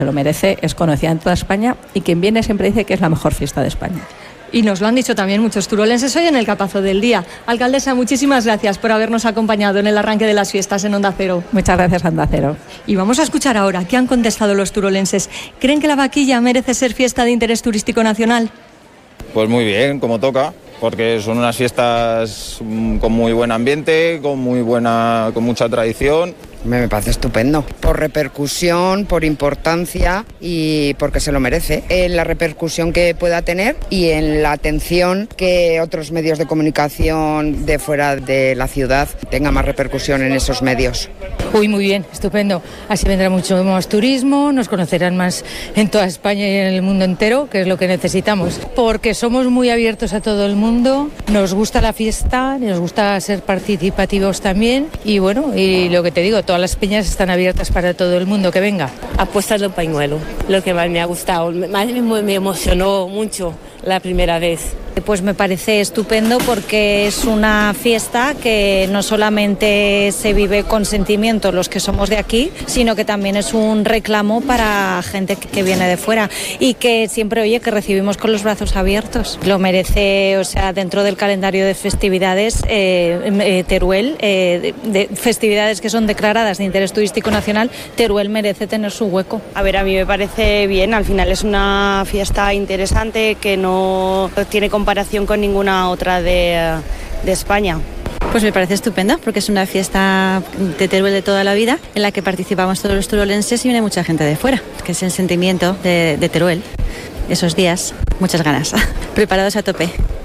Se lo merece, es conocida en toda España y quien viene siempre dice que es la mejor fiesta de España. Y nos lo han dicho también muchos turolenses hoy en el Capazo del Día. Alcaldesa, muchísimas gracias por habernos acompañado en el arranque de las fiestas en Onda Cero. Muchas gracias, Onda Cero. Y vamos a escuchar ahora qué han contestado los turolenses. ¿Creen que la vaquilla merece ser fiesta de interés turístico nacional? Pues muy bien, como toca, porque son unas fiestas con muy buen ambiente, con mucha tradición. Me parece estupendo, por repercusión, por importancia y porque se lo merece. En la repercusión que pueda tener y en la atención que otros medios de comunicación de fuera de la ciudad tengan más repercusión en esos medios. Uy, muy bien, estupendo. Así vendrá mucho más turismo, nos conocerán más en toda España y en el mundo entero, que es lo que necesitamos. Porque somos muy abiertos a todo el mundo, nos gusta la fiesta, nos gusta ser participativos también y bueno, y lo que te digo, todas las peñas están abiertas para todo el mundo que venga. Apuestas del pañuelo, lo que más me ha gustado, me emocionó mucho la primera vez. Pues me parece estupendo porque es una fiesta que no solamente se vive con sentimiento los que somos de aquí, sino que también es un reclamo para gente que viene de fuera y que siempre, oye, que recibimos con los brazos abiertos. Lo merece, o sea, dentro del calendario de festividades, Teruel, de festividades que son declaradas de interés turístico nacional, Teruel merece tener su hueco. A ver, a mí me parece bien, al final es una fiesta interesante que no tiene comparación con ninguna otra de España. Pues me parece estupenda porque es una fiesta de Teruel de toda la vida en la que participamos todos los turolenses y viene mucha gente de fuera, que es el sentimiento de Teruel. Esos días, muchas ganas, preparados a tope.